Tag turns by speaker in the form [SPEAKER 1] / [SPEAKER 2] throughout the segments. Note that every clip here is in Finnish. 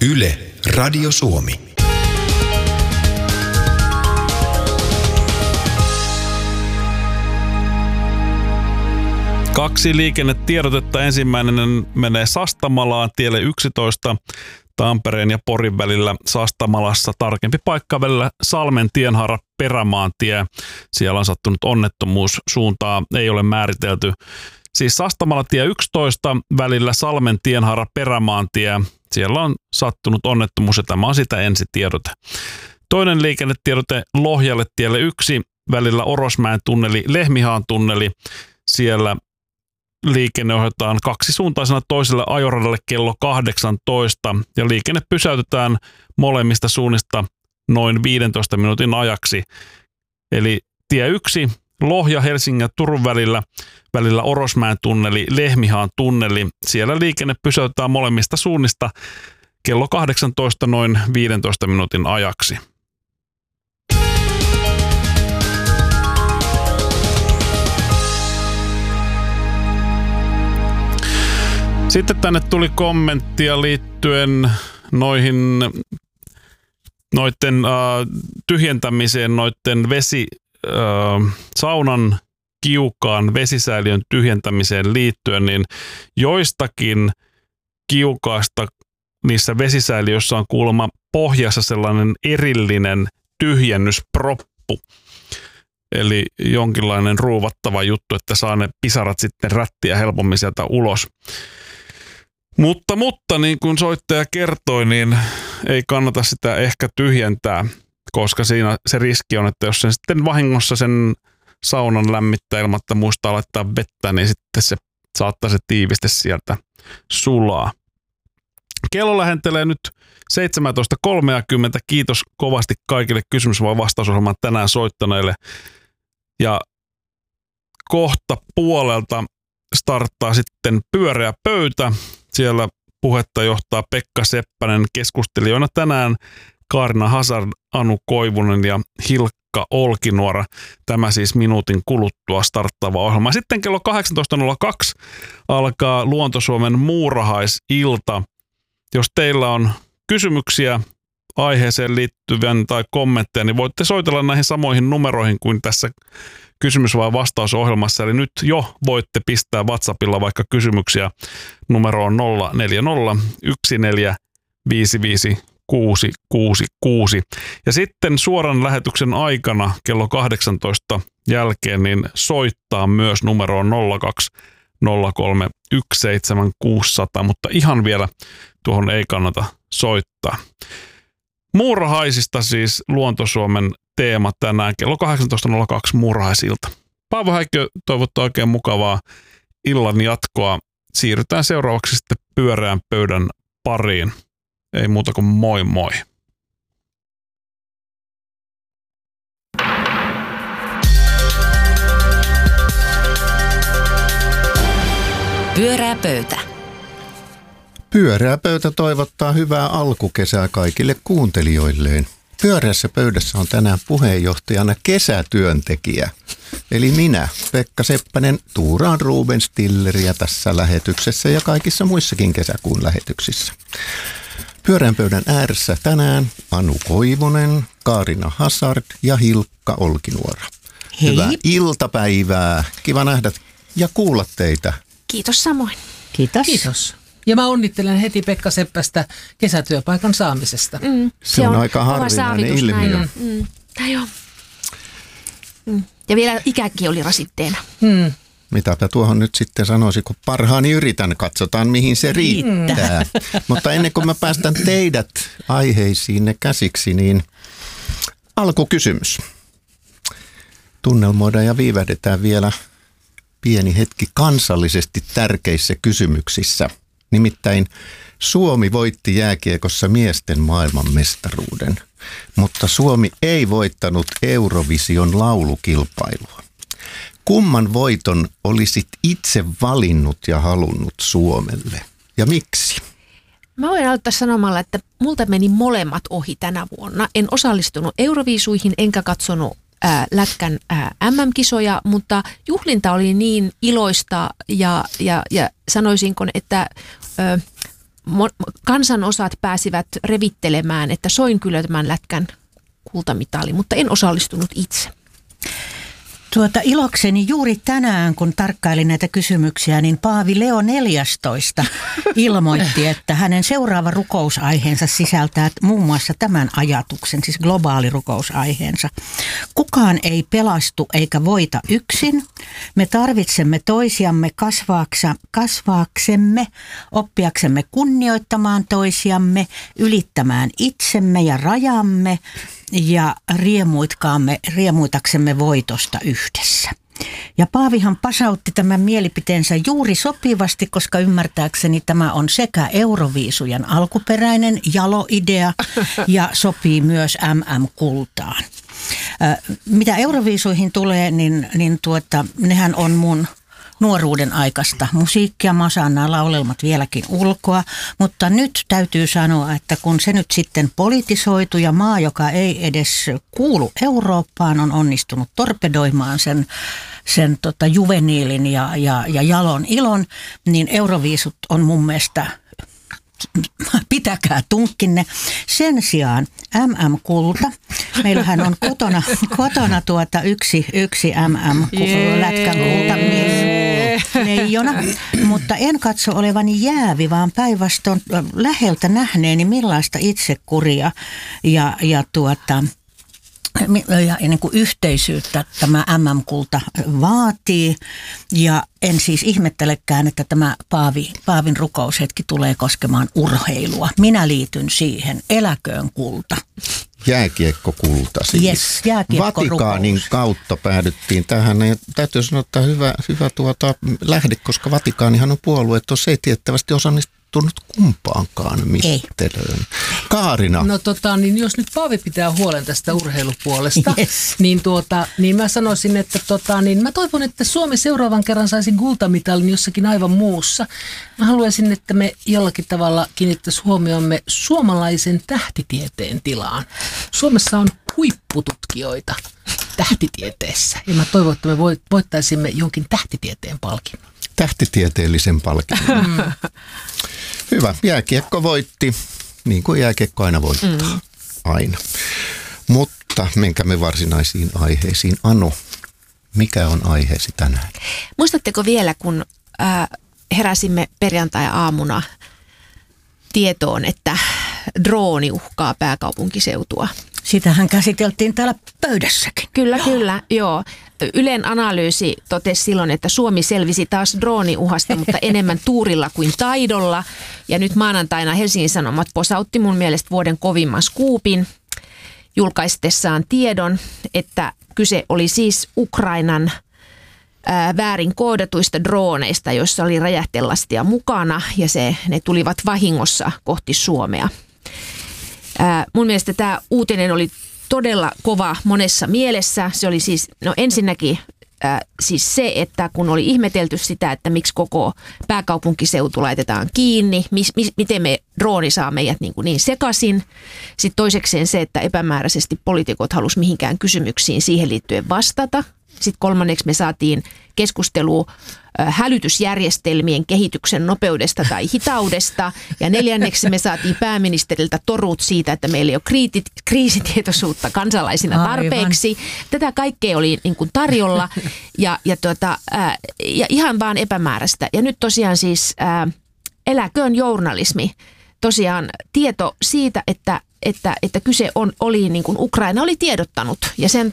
[SPEAKER 1] Yle, Radio Suomi.
[SPEAKER 2] Kaksi liikennetiedotetta. Ensimmäinen menee Sastamalaan tielle 11 Tampereen ja Porin välillä Sastamalassa. Tarkempi paikka välillä Salmen tienhaara Perämaantie. Siellä on sattunut onnettomuus. Suuntaa ei ole määritelty. Siis Sastamala tie 11 välillä Salmen tienhaara Perämaantie. Siellä on sattunut onnettomuus ja tämä on sitä ensitiedote. Toinen liikennetiedote Lohjalle tielle 1 välillä Orosmäen tunneli Lehmihaan tunneli. Siellä liikenne ohjataan kaksisuuntaisena toiselle ajoradalle kello 18 ja liikenne pysäytetään molemmista suunnista noin 15 minuutin ajaksi. Eli tie 1 Lohja Helsingin ja Turun välillä Orosmäen tunneli Lehmihaan tunneli. Siellä liikenne pysäytetään molemmista suunnista kello 18 noin 15 minuutin ajaksi. Sitten tänne tuli kommenttia liittyen noiden tyhjentämiseen, noiden saunan kiukaan vesisäiliön tyhjentämiseen liittyen, niin joistakin kiukaasta niissä vesisäiliöissä on kuulemma pohjassa sellainen erillinen tyhjennysproppu. Eli jonkinlainen ruuvattava juttu, että saa ne pisarat sitten rättiä helpommin sieltä ulos. Mutta niin kuin soittaja kertoi, niin ei kannata sitä ehkä tyhjentää, koska siinä se riski on, että jos sen sitten vahingossa sen saunan lämmittää ilmatta muistaa laittaa vettä, niin sitten se saattaa se tiiviste sieltä sulaa. Kello lähentelee nyt 17.30. Kiitos kovasti kaikille kysymys- vai vastausohjelman tänään soittaneille. Ja kohta puolelta starttaa sitten pyöreä pöytä. Siellä puhetta johtaa Pekka Seppänen, keskustelijoina tänään Kaarina Hazard, Anu Koivunen ja Hilkka Olkinuora. Tämä siis minuutin kuluttua starttaava ohjelma. Sitten kello 18.02 alkaa Luontosuomen muurahaisilta. Jos teillä on kysymyksiä aiheeseen liittyvän tai kommentteja, niin voitte soitella näihin samoihin numeroihin kuin tässä kysymys- vai vastausohjelmassa. Eli nyt jo voitte pistää WhatsAppilla vaikka kysymyksiä. Numero on 040 Ja sitten suoran lähetyksen aikana kello 18 jälkeen niin soittaa myös numeroon 0203 mutta ihan vielä tuohon ei kannata soittaa. Muurahaisista siis Luontosuomen teema tänään kello 18.02 muurahaisilta. Paavo Häikkö toivottaa oikein mukavaa illan jatkoa. Siirrytään seuraavaksi sitten pyöreän pöydän pariin. Ei muuta kuin moi moi.
[SPEAKER 3] Pyöreä pöytä.
[SPEAKER 4] Pyöreä pöytä toivottaa hyvää alkukesää kaikille kuuntelijoilleen. Pyöreässä pöydässä on tänään puheenjohtajana kesätyöntekijä. Eli minä, Pekka Seppänen, tuuraan Ruben Stilleriä tässä lähetyksessä ja kaikissa muissakin kesäkuun lähetyksissä. Pyöreän pöydän ääressä tänään Anu Koivunen, Kaarina Hazard ja Hilkka Olkinuora.
[SPEAKER 3] Hei.
[SPEAKER 4] Hyvää iltapäivää. Kiva nähdä ja kuulla teitä.
[SPEAKER 3] Kiitos samoin.
[SPEAKER 5] Kiitos. Kiitos. Ja mä onnittelen heti Pekka Seppästä kesätyöpaikan saamisesta.
[SPEAKER 4] Se on aika harvinainen ilmiö.
[SPEAKER 3] Joo. Ja vielä ikäkin oli rasitteena.
[SPEAKER 4] Mitäpä tuohon nyt sitten sanoisi, kun parhaani yritän, katsotaan mihin se riittää. Mutta ennen kuin mä päästän teidät aiheisiin käsiksi, niin alkukysymys. Tunnelmoidaan ja viivähdetään vielä pieni hetki kansallisesti tärkeissä kysymyksissä. Nimittäin Suomi voitti jääkiekossa miesten maailmanmestaruuden, mutta Suomi ei voittanut Eurovision laulukilpailua. Kumman voiton olisit itse valinnut ja halunnut Suomelle? Ja miksi?
[SPEAKER 3] Mä voin aloittaa sanomalla, että multa meni molemmat ohi tänä vuonna. En osallistunut Euroviisuihin enkä katsonut lätkän MM-kisoja, mutta juhlinta oli niin iloista ja sanoisinko, että kansanosat pääsivät revittelemään, että soin kyllä tämän lätkän kultamitali, mutta en osallistunut itse.
[SPEAKER 6] Ilokseni juuri tänään, kun tarkkailin näitä kysymyksiä, niin Paavi Leo 14 ilmoitti, että hänen seuraava rukousaiheensa sisältää muun muassa tämän ajatuksen, siis globaali rukousaiheensa. Kukaan ei pelastu eikä voita yksin. Me tarvitsemme toisiamme kasvaaksemme, oppiaksemme kunnioittamaan toisiamme, ylittämään itsemme ja rajamme ja riemuitaksemme voitosta yhdessä. Ja Paavihan pasautti tämän mielipiteensä juuri sopivasti, koska ymmärtääkseni tämä on sekä Euroviisujen alkuperäinen jalo-idea ja sopii myös MM-kultaan. Mitä Euroviisuihin tulee, niin nehän on mun nuoruuden aikaista musiikkia. Mä osaan nämä laulelmat vieläkin ulkoa, mutta nyt täytyy sanoa, että kun se nyt sitten politisoitu ja maa, joka ei edes kuulu Eurooppaan, on onnistunut torpedoimaan sen juveniilin ja jalon ilon, niin Euroviisut on mun mielestä, pitäkää tunkkinne. Sen sijaan MM-kulta. Meillähän on kotona yksi MM-lätkän kultamies. Leijona, mutta en katso olevani jäävi, vaan päinvastoin läheltä nähneeni millaista itsekuria ja niin kuin yhteisyyttä tämä MM-kulta vaatii. Ja en siis ihmettelekään, että tämä Paavin rukoushetki tulee koskemaan urheilua. Minä liityn siihen. Eläköön kulta.
[SPEAKER 4] Jääkiekkokulta siis.
[SPEAKER 6] Yes, jääkiekkorukous.
[SPEAKER 4] Vatikaanin kautta päädyttiin tähän. Ja täytyy sanoa, että hyvä lähde, koska Vatikaanihan on puolue, että se ei tiettävästi osallistunut kumpaankaan mittelöön. Kaarina.
[SPEAKER 5] No niin jos nyt Paavi pitää huolen tästä urheilupuolesta, yes. niin mä sanoisin, että mä toivon, että Suomi seuraavan kerran saisi kultamitalin jossakin aivan muussa. Mä haluaisin, että me jollakin tavalla kiinnittäisiin huomiomme suomalaisen tähtitieteen tilaan. Suomessa on huippututkijoita tähtitieteessä ja mä toivon, että me voittaisimme jonkin tähtitieteen palkinnon.
[SPEAKER 4] Tähtitieteellisen palkinnon. Hyvä. Jääkiekko voitti, niin kuin jääkiekko aina voittaa. Aina. Mutta menkäämme varsinaisiin aiheisiin. Anu, mikä on aiheesi tänään?
[SPEAKER 3] Muistatteko vielä, kun heräsimme perjantai-aamuna tietoon, että drooni uhkaa pääkaupunkiseutua?
[SPEAKER 6] Sitähän käsiteltiin täällä pöydässäkin.
[SPEAKER 3] Kyllä, joo. Ylen analyysi totesi silloin, että Suomi selvisi taas drooniuhasta, mutta enemmän tuurilla kuin taidolla. Ja nyt maanantaina Helsingin Sanomat posautti mun mielestä vuoden kovimman skuupin julkaistessaan tiedon, että kyse oli siis Ukrainan väärin koodatuista drooneista, joissa oli räjähtelastia mukana ja ne tulivat vahingossa kohti Suomea. Mun mielestä tämä uutinen oli todella kova monessa mielessä. Se oli siis, ensinnäkin siis se, että kun oli ihmetelty sitä, että miksi koko pääkaupunkiseutu laitetaan kiinni, miten drooni saa meidät niin sekaisin. Sitten toisekseen se, että epämääräisesti poliitikot halusi mihinkään kysymyksiin siihen liittyen vastata. Sitten kolmanneksi me saatiin keskustelua hälytysjärjestelmien kehityksen nopeudesta tai hitaudesta. Ja neljänneksi me saatiin pääministeriltä torut siitä, että meillä ei ole kriisitietoisuutta kansalaisina tarpeeksi. Aivan. Tätä kaikkea oli niin kuin tarjolla ja ihan vaan epämääräistä. Ja nyt tosiaan siis eläköön journalismi. Tosiaan tieto siitä, että kyse oli niin kuin Ukraina oli tiedottanut ja sen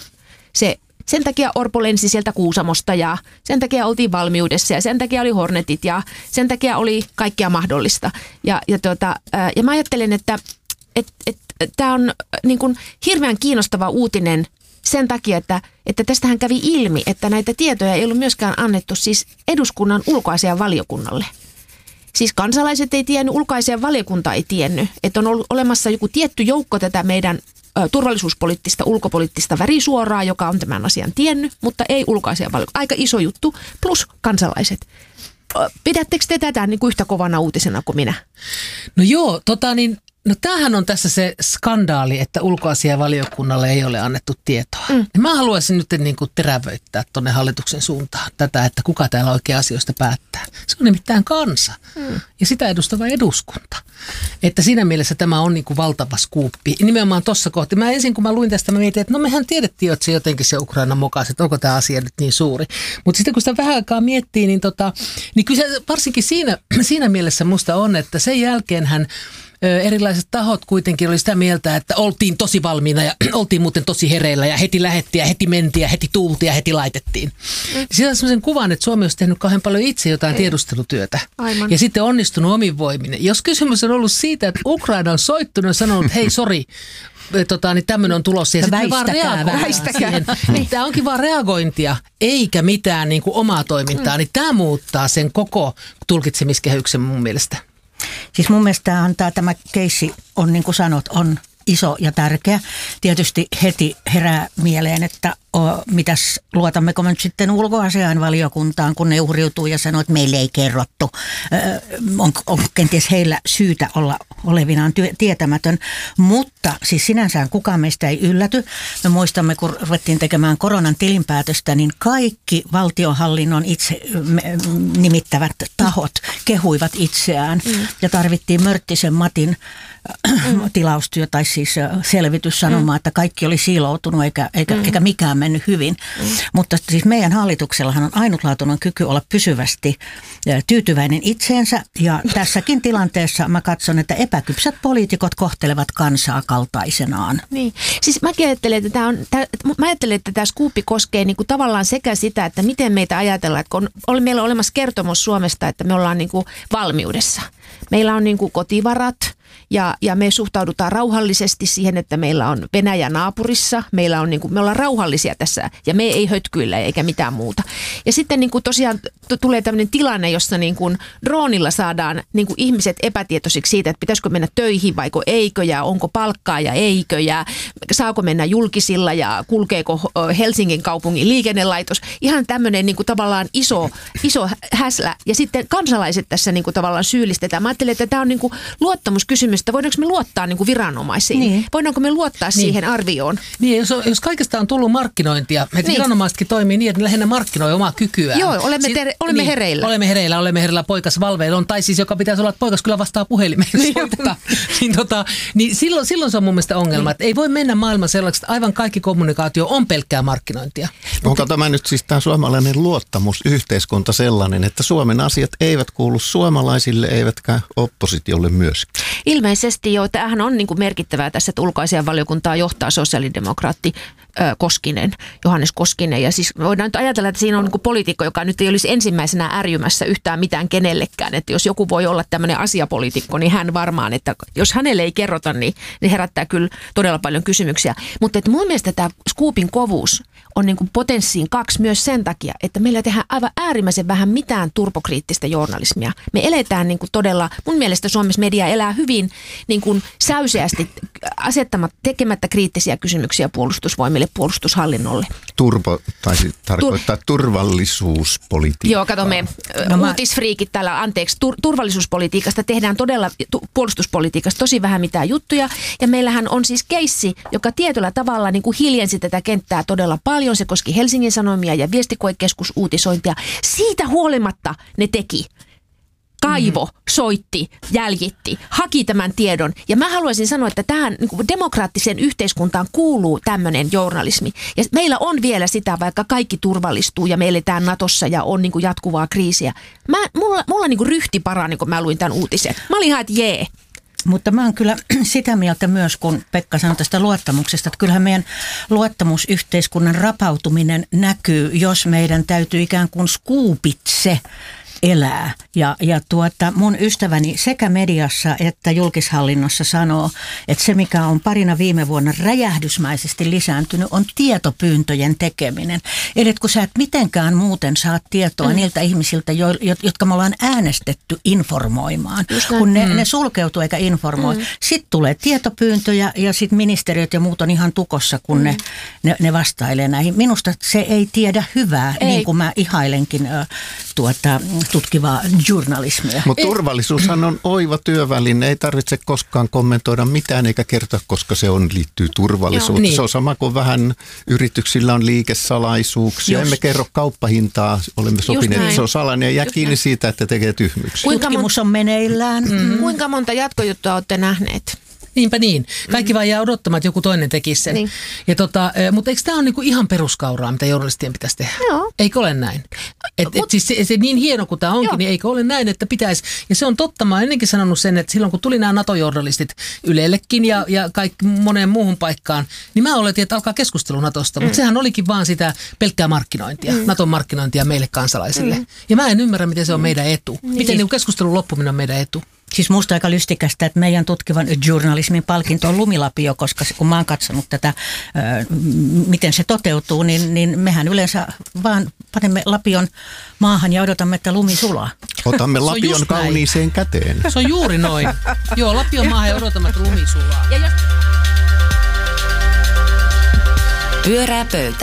[SPEAKER 3] takia Orpo lensi sieltä Kuusamosta ja sen takia oltiin valmiudessa ja sen takia oli Hornetit ja sen takia oli kaikkea mahdollista. Ja mä ajattelen, että tämä on niin kuin hirveän kiinnostava uutinen sen takia, että tästähän kävi ilmi, että näitä tietoja ei ollut myöskään annettu siis eduskunnan ulkoasiainvaliokunnalle. Siis kansalaiset ei tiennyt, ulkoasiainvaliokunta ei tiennyt, että on ollut olemassa joku tietty joukko tätä meidän turvallisuuspoliittista, ulkopoliittista värisuoraa, joka on tämän asian tiennyt, mutta ei ulkoasiainvaliokunta. Aika iso juttu, plus kansalaiset. Pidättekö te tätä niin kuin yhtä kovana uutisena kuin minä?
[SPEAKER 5] No joo, No tämähän on tässä se skandaali, että ulkoasiainvaliokunnalle ei ole annettu tietoa. Ja mä haluaisin nyt niin kuin terävöittää tuonne hallituksen suuntaan tätä, että kuka täällä oikein asioista päättää. Se on nimittäin kansa ja sitä edustava eduskunta. Että siinä mielessä tämä on niin kuin valtava skuuppi. Nimenomaan tuossa kohti. Mä ensin kun mä luin tästä, mä mietin, että no mehän tiedettiin jo, että se jotenkin se Ukrainan mukaan, että onko tämä asia nyt niin suuri. Mutta sitten kun sitä vähän aikaa miettii, niin kyllä se varsinkin siinä mielessä musta on, että sen jälkeenhän erilaiset tahot kuitenkin oli sitä mieltä, että oltiin tosi valmiina ja oltiin muuten tosi hereillä ja heti lähettiin ja heti mentiin ja heti tultiin ja heti laitettiin. Siitä on sellaisen kuvan, että Suomi olisi tehnyt kauhean paljon itse jotain tiedustelutyötä. Aivan. Ja sitten onnistunut omin voimin. Jos kysymys on ollut siitä, että Ukraina on soittunut ja sanonut, että hei sori, niin tämmöinen on tulossa. Ja sitten vaan väistäkää. Tämä onkin vaan reagointia, eikä mitään niin kuin omaa toimintaa. Niin tämä muuttaa sen koko tulkitsemiskehyksen mun mielestä.
[SPEAKER 6] Siis mun mielestä tämä keissi on, niin kuin sanot, on iso ja tärkeä. Tietysti heti herää mieleen, että luotammeko me nyt sitten ulkoasiainvaliokuntaan, kun ne uhriutuu ja sanoo, että meille ei kerrottu. On kenties heillä syytä olla olevinaan tietämätön, mutta siis sinänsä kukaan meistä ei ylläty. Me muistamme, kun ruvettiin tekemään koronan tilinpäätöstä, niin kaikki valtionhallinnon itse nimittävät tahot kehuivat itseään ja tarvittiin Mörttisen Matin tilaustyö tai siis selvitys sanomaan, että kaikki oli siiloutunut eikä mikään mennyt hyvin. Mutta siis meidän hallituksellahan on ainutlaatuinen kyky olla pysyvästi tyytyväinen itseensä ja tässäkin tilanteessa mä katson, että epäkypsät poliitikot kohtelevat kansaa kaltaisenaan.
[SPEAKER 3] Niin. Siis mä ajattelen, että tämä skuuppi koskee niinku tavallaan sekä sitä, että miten meitä ajatellaan, että kun meillä on olemassa kertomus Suomesta, että me ollaan niinku valmiudessa. Meillä on niinku kotivarat. Ja me suhtaudutaan rauhallisesti siihen, että meillä on Venäjä naapurissa, me ollaan rauhallisia tässä ja me ei hötkyillä eikä mitään muuta. Ja sitten niin kuin tosiaan tulee tämmöinen tilanne, jossa niin kuin droonilla saadaan niin kuin ihmiset epätietoisiksi siitä, että pitäisikö mennä töihin vaiko eikö ja onko palkkaa ja eikö ja saako mennä julkisilla ja kulkeeko Helsingin kaupungin liikennelaitos. Ihan tämmöinen niin kuin tavallaan iso häslä ja sitten kansalaiset tässä niin kuin tavallaan syyllistetään. Mä ajattelen, että tämä on niin kuin luottamuskysymys. Voidaanko me luottaa niin kuin viranomaisiin? Niin. Voidaanko me luottaa siihen arvioon?
[SPEAKER 5] Niin, jos kaikesta on tullut markkinointia, että viranomaisetkin toimii niin, että ne lähinnä markkinoi omaa kykyään.
[SPEAKER 3] Joo, olemme hereillä.
[SPEAKER 5] Olemme hereillä, poikas valveilla on, tai siis joka pitäisi olla, että poikas kyllä vastaa puhelimeen, jos soittaa. Niin silloin se on mun mielestä ongelma, että ei voi mennä maailman sellaiseksi, että aivan kaikki kommunikaatio on pelkkää markkinointia.
[SPEAKER 4] Onko tämä nyt siis tämä suomalainen luottamusyhteiskunta sellainen, että Suomen asiat eivät kuulu suomalaisille, eivätkä oppositiolle myöskään?
[SPEAKER 3] Ilmeisesti jo. Tämähän on niin kuin merkittävää tässä, että ulkoasiainvaliokuntaa johtaa sosiaalidemokraatti Koskinen, Johannes Koskinen. Ja siis voidaan nyt ajatella, että siinä on niin kuin poliitikko, joka nyt ei olisi ensimmäisenä ärjymässä yhtään mitään kenellekään. Että jos joku voi olla tämmöinen asiapoliitikko, niin hän varmaan, että jos hänelle ei kerrota, niin herättää kyllä todella paljon kysymyksiä. Mutta että mun mielestä tämä skuupin kovuus on niin kuin potenssiin 2 myös sen takia, että meillä tehdään aivan äärimmäisen vähän mitään turbokriittistä journalismia. Me eletään niin kuin todella, mun mielestä Suomessa media elää hyvin niin kuin säyseästi tekemättä kriittisiä kysymyksiä puolustusvoimille, puolustushallinnolle.
[SPEAKER 4] Turbo taisi tarkoittaa turvallisuuspolitiikkaa.
[SPEAKER 3] Joo, kato me uutisfriikit täällä, turvallisuuspolitiikasta tehdään todella, puolustuspolitiikasta tosi vähän mitään juttuja. Ja meillähän on siis keissi, joka tietyllä tavalla niin kuin hiljensi tätä kenttää todella paljon. Se koski Helsingin Sanomia ja Viestikoekeskus uutisointia. Siitä huolimatta ne teki. Kaivo, soitti, jäljitti, haki tämän tiedon. Ja mä haluaisin sanoa, että tähän niin kuin demokraattiseen yhteiskuntaan kuuluu tämmöinen journalismi. Ja meillä on vielä sitä, vaikka kaikki turvallistuu ja me eletään Natossa ja on niin kuin jatkuvaa kriisiä. Mulla niin kuin ryhti parani, kun mä luin tämän uutisen. Mä olin ihan, että jee.
[SPEAKER 6] Mutta mä oon kyllä sitä mieltä myös, kun Pekka sanoi tästä luottamuksesta, että kyllähän meidän luottamusyhteiskunnan rapautuminen näkyy, jos meidän täytyy ikään kuin skuupitse elää. Ja mun ystäväni sekä mediassa että julkishallinnossa sanoo, että se mikä on parina viime vuonna räjähdysmäisesti lisääntynyt on tietopyyntöjen tekeminen. Eli kun sä et mitenkään muuten saa tietoa niiltä ihmisiltä, jotka me ollaan äänestetty informoimaan, kun ne sulkeutuu eikä informoi. Sitten tulee tietopyyntöjä ja sitten ministeriöt ja muut on ihan tukossa, kun ne vastailee näihin. Minusta se ei tiedä hyvää, niin kuin mä ihailenkin tutkivaa journalismia.
[SPEAKER 4] Mutta turvallisuushan on oiva työväline. Ei tarvitse koskaan kommentoida mitään eikä kertoa, koska se liittyy turvallisuuteen.
[SPEAKER 5] Niin.
[SPEAKER 4] Se on sama kuin vähän yrityksillä on liikesalaisuuksia. Emme kerro kauppahintaa, olemme sopineet, että se on salainen ja jää kiinni siitä, että tekee tyhmyksiä.
[SPEAKER 6] Tutkimus on meneillään.
[SPEAKER 3] Kuinka monta jatkojuttua olette nähneet?
[SPEAKER 5] Niinpä niin. Kaikki vaan jää odottamaan, että joku toinen tekisi sen.
[SPEAKER 3] Niin.
[SPEAKER 5] Ja mutta eikö tämä ole niinku ihan peruskauraa, mitä journalistien pitäisi tehdä?
[SPEAKER 3] Joo.
[SPEAKER 5] Eikö ole näin? Siis se niin hieno kuin tämä onkin, niin eikö ole näin, että pitäisi. Ja se on totta, mä oon ennenkin sanonut sen, että silloin kun tuli nämä NATO-journalistit Ylellekin ja kaikki moneen muuhun paikkaan, niin mä oletin, että alkaa keskustelu NATOsta. Mutta sehän olikin vaan sitä pelkkää markkinointia, NATOn markkinointia meille kansalaisille. Ja mä en ymmärrä, miten se on meidän etu. Miten niin keskustelun loppuminen on meidän etu.
[SPEAKER 6] Siis musta aika lystikästä, että meidän tutkivan journalismin palkinto on lumilapio, koska kun mä oon katsonut tätä, miten se toteutuu, niin mehän yleensä vaan panemme lapion maahan ja odotamme, että lumi sulaa.
[SPEAKER 4] Otamme lapion kauniiseen käteen.
[SPEAKER 5] Se on juuri noin. Joo, lapion maahan ja odotamme, että lumi sulaa.
[SPEAKER 3] Pyörää pöytä.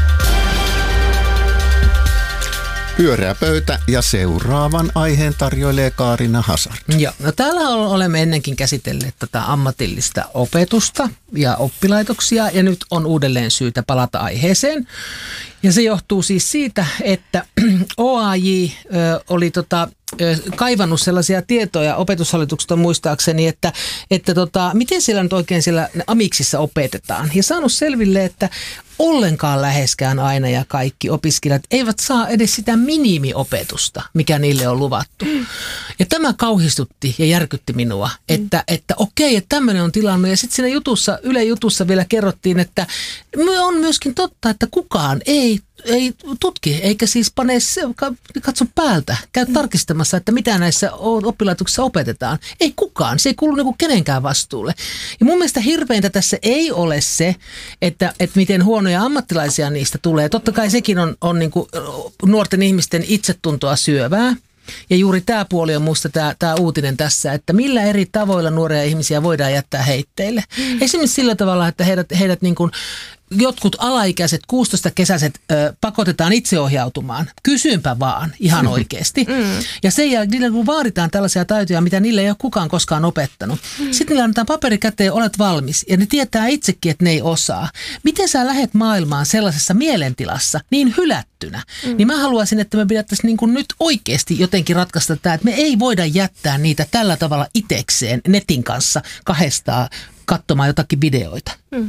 [SPEAKER 4] Pyöreä pöytä ja seuraavan aiheen tarjoilee Kaarina Hazard.
[SPEAKER 5] Joo, no täällä olemme ennenkin käsitelleet tätä ammatillista opetusta ja oppilaitoksia ja nyt on uudelleen syytä palata aiheeseen. Ja se johtuu siis siitä, että OAJ oli kaivannut sellaisia tietoja opetushallitukselta muistaakseni, että miten siellä nyt oikein siellä amiksissa opetetaan. Ja saanut selville, että ollenkaan läheskään aina ja kaikki opiskelijat eivät saa edes sitä minimiopetusta, mikä niille on luvattu. Ja tämä kauhistutti ja järkytti minua, että okei, että tämmöinen on tilanne. Ja sitten siinä Yle jutussa vielä kerrottiin, että on myöskin totta, että kukaan ei tutki, eikä siis katso päältä, käy tarkistamassa, että mitä näissä oppilaitoksissa opetetaan. Ei kukaan, se ei kuulu niinku kenenkään vastuulle. Ja mun mielestä hirveintä tässä ei ole se, että miten huonoja ammattilaisia niistä tulee. Totta kai sekin on niinku nuorten ihmisten itsetuntoa syövää. Ja juuri tämä puoli on musta tämä uutinen tässä, että millä eri tavoilla nuoria ihmisiä voidaan jättää heitteille. Esimerkiksi sillä tavalla, että heidät niin kuin jotkut alaikäiset 16-kesäiset pakotetaan itseohjautumaan. Kysynpä vaan ihan oikeasti. Ja sen jälkeen niillä kun vaaditaan tällaisia taitoja, mitä niille ei ole kukaan koskaan opettanut. Sitten niillä annetaan paperi käteen, olet valmis. Ja ne tietää itsekin, että ne ei osaa. Miten sä lähet maailmaan sellaisessa mielentilassa niin hylättynä? Niin mä haluaisin, että me pidettäisiin niin kuin nyt oikeasti jotenkin ratkaista tämä, että me ei voida jättää niitä tällä tavalla itekseen netin kanssa kahdestaan katsomaan jotakin videoita.